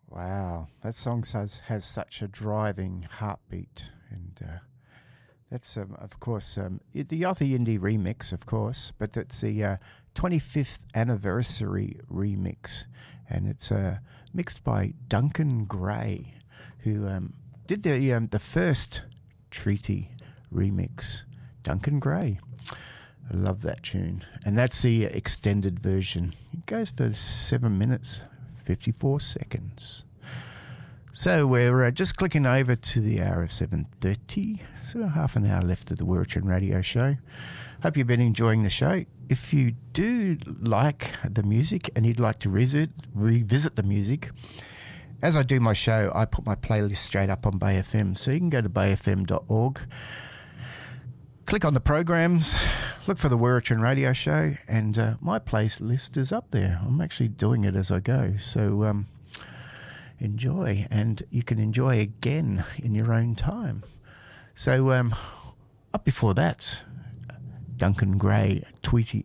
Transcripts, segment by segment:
Wow, that song has such a driving heartbeat, and that's of course the Aussie Indie remix, of course, but it's the 25th anniversary remix, and it's mixed by Duncan Gray, who did the first Treaty remix. Duncan Gray. I love that tune. And that's the extended version. It goes for 7 minutes, 54 seconds. So we're just clicking over to the hour of 7:30. So half an hour left of the Wiratjin Radio Show. Hope you've been enjoying the show. If you do like the music and you'd like to revisit the music, as I do my show, I put my playlist straight up on Bay FM. So you can go to bayfm.org. Click on the programs, look for the Wiratjin Radio Show, and my playlist is up there. I'm actually doing it as I go, so enjoy, and you can enjoy again in your own time. So up before that, Duncan Gray Treaty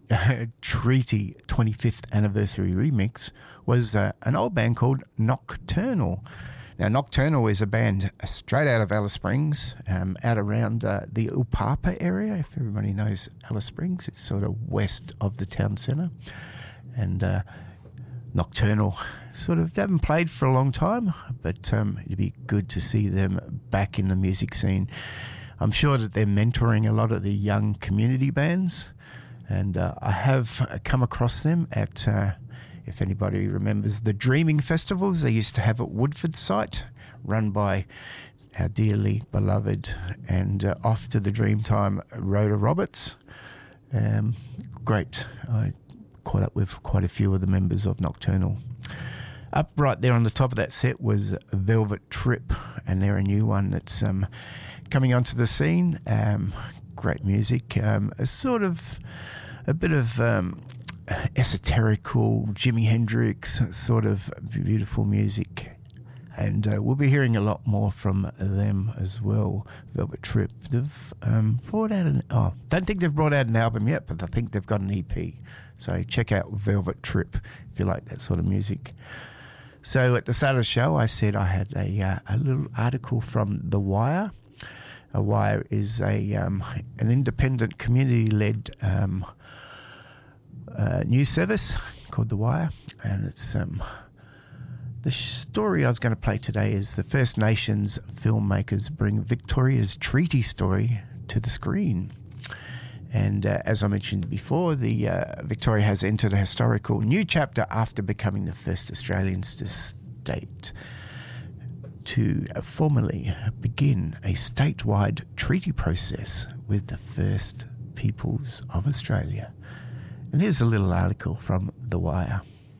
25th Anniversary Remix was an old band called Nocturnal. Now, Nocturnal is a band straight out of Alice Springs, out around the Upapa area. If everybody knows Alice Springs, it's sort of west of the town centre. And Nocturnal sort of haven't played for a long time, but it'd be good to see them back in the music scene. I'm sure that they're mentoring a lot of the young community bands, and I have come across them at... if anybody remembers the Dreaming Festivals they used to have at Woodford site, run by our dearly beloved and off to the Dreamtime Rhoda Roberts. Great. I caught up with quite a few of the members of Nocturnal. Up right there on the top of that set was Velvet Trip, and they're a new one that's coming onto the scene. Great music. A sort of a bit of... esoterical Jimi Hendrix sort of beautiful music, and we'll be hearing a lot more from them as well. Velvet Trip, they've brought out don't think they've brought out an album yet, but I think they've got an EP, so check out Velvet Trip if you like that sort of music. So at the start of the show I said I had a little article from The Wire. The Wire is an independent community-led news service called The Wire, and it's the story I was going to play today is the First Nations filmmakers bring Victoria's treaty story to the screen. And as I mentioned before, the Victoria has entered a historical new chapter after becoming the first Australian state to formally begin a statewide treaty process with the First Peoples of Australia. And here's a little article from The Wire.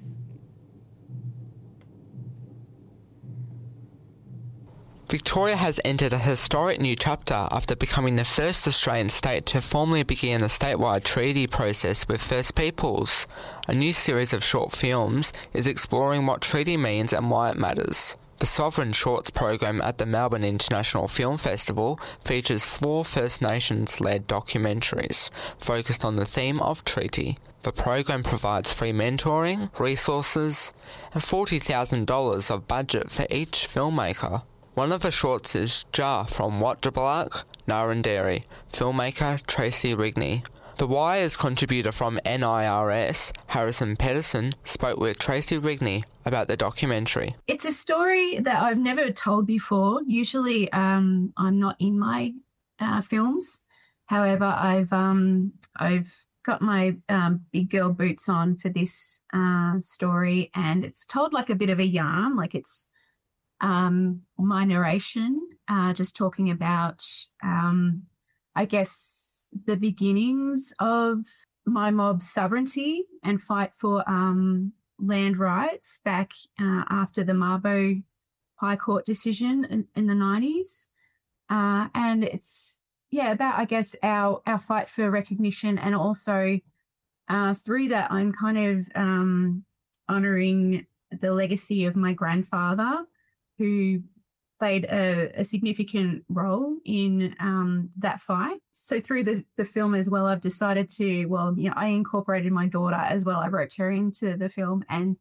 Victoria has entered a historic new chapter after becoming the first Australian state to formally begin a statewide treaty process with First Peoples. A new series of short films is exploring what treaty means and why it matters. The Sovereign Shorts program at the Melbourne International Film Festival features 4 First Nations-led documentaries focused on the theme of treaty. The program provides free mentoring, resources, and $40,000 of budget for each filmmaker. One of the shorts is Jar from Watjabalak, Narranderi, filmmaker Tracy Rigney. The Wire's contributor from NIRS, Harrison Pedersen, spoke with Tracy Rigney about the documentary. It's a story that I've never told before. Usually I'm not in my films. However, I've got my big girl boots on for this story, and it's told like a bit of a yarn, like it's my narration, just talking about, I guess, the beginnings of my mob's sovereignty and fight for land rights back after the Mabo High Court decision in the 90s. And it's, about, I guess, our fight for recognition, and also through that I'm kind of honouring the legacy of my grandfather, who played a significant role in that fight. So through the film as well, I've decided to, I incorporated my daughter as well. I wrote her into the film, and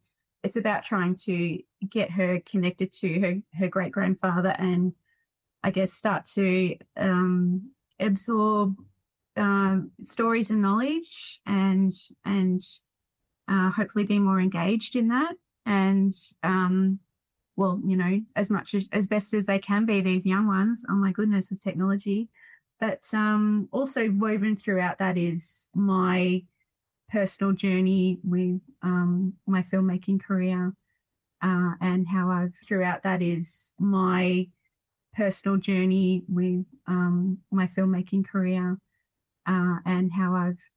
it's about trying to get her connected to her great grandfather, and I guess start to absorb stories and knowledge, and hopefully be more engaged in that. And well, you know, as best as they can be, these young ones. Oh my goodness, with technology. But also woven throughout that is my personal journey with my filmmaking career, and how I've throughout that is my personal journey with my filmmaking career, and how I've